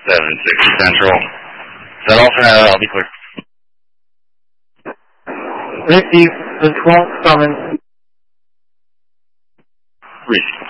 760 Central. Is that all for now? I'll be clear. Receive the 12 summons. Receive.